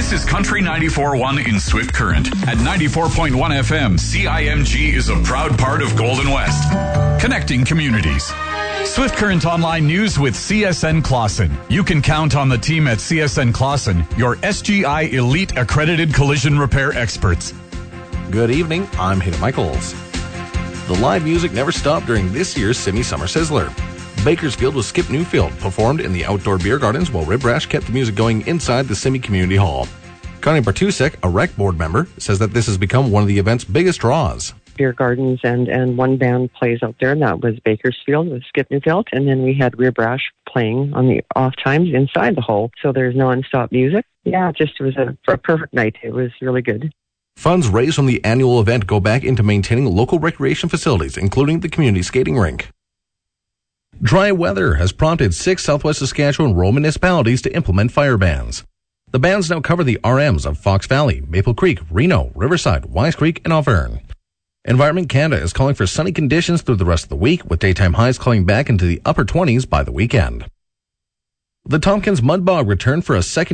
This is Country 94.1 in Swift Current. At 94.1 FM, CIMG is a proud part of Golden West. Connecting communities. Swift Current Online News with CSN Clausen. You can count on the team at CSN Clausen, your SGI Elite Accredited Collision Repair experts. Good evening, I'm Hayden Michaels. The live music never stopped during this year's Simi Summer Sizzler. Bakersfield with Skip Newfield performed in the outdoor beer gardens while Rib Rash kept the music going inside the Simi Community Hall. Connie Bartusek, a rec board member, says that this has become one of the event's biggest draws. Beer gardens and one band plays out there, and that was Bakersfield with Skip Newfield, and then we had Rib Rash playing on the off times inside the hall, so there's non-stop music. Yeah, it was a perfect night. It was really good. Funds raised from the annual event go back into maintaining local recreation facilities, including the community skating rink. Dry weather has prompted 6 Southwest Saskatchewan rural municipalities to implement fire bans. The bans now cover the RMs of Fox Valley, Maple Creek, Reno, Riverside, Wise Creek, and Auvergne. Environment Canada is calling for sunny conditions through the rest of the week, with daytime highs climbing back into the upper 20s by the weekend. The Tompkins Mud Bog returned for a second